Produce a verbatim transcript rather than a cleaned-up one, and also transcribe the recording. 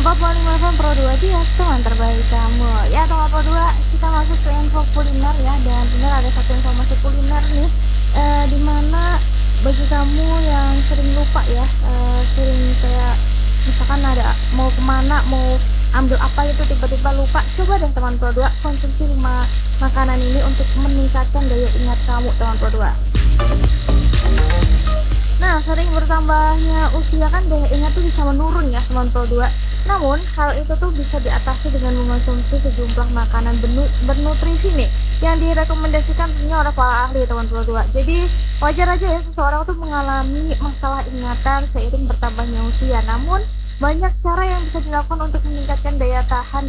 empat puluh lima delapan Pro dua dia teman terbaik kamu. Ya teman Pro dua, kita masuk ke info kuliner ya. Dan benar ada satu informasi kuliner nih, eh, dimana bagi kamu yang sering lupa ya, eh, sering kayak misalkan ada mau kemana, mau ambil apa itu tiba-tiba lupa. Coba deh teman Pro dua konsumsi lima makanan ini untuk meningkatkan daya ingat kamu teman Pro dua. Nah, sering bertambahnya usia kan daya ingat tuh bisa menurun ya teman Pro dua. Namun, hal itu tuh bisa diatasi dengan mengonsumsi sejumlah makanan benu- bernutrisi nih yang direkomendasikan tentunya oleh para ahli teman Pro dua. Jadi, wajar aja ya seseorang tuh mengalami masalah ingatan seiring bertambahnya usia. Namun, banyak cara yang bisa dilakukan untuk meningkatkan daya tahan